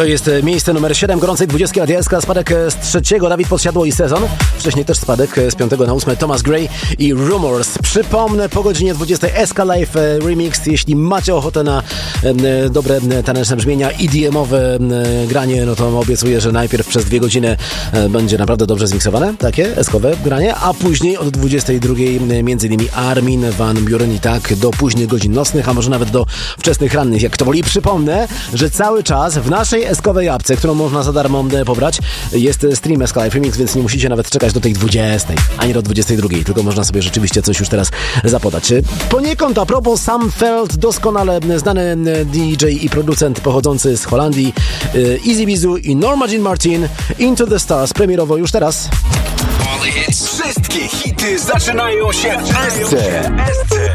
To jest miejsce numer 7 gorącej 20 ADS, spadek z 3. Dawid Podsiadło i Sezon. Wcześniej też spadek z 5 na 8. Thomas Gray i Rumors. Przypomnę, po godzinie 20 SK Live Remix. Jeśli macie ochotę na dobre taneczne brzmienia, EDM-owe granie, no to obiecuję, że najpierw przez 2 godziny będzie naprawdę dobrze zmiksowane, takie eskowe granie, a później od 22 między innymi Armin van Buuren i tak do późnych godzin nocnych, a może nawet do wczesnych rannych, jak to woli. Przypomnę, że cały czas w naszej eskowej apce, którą można za darmo pobrać, jest stream SK Live Remix, więc nie musicie nawet czekać do tej 20, ani do 22, tylko można sobie rzeczywiście coś już teraz zapodać. Poniekąd a propos, Sam Veld, doskonale znany DJ i producent pochodzący z Holandii, Easy Bizu i Norma Jean Martin, Into the Stars, premierowo już teraz. Wszystkie hity zaczynają się w SC.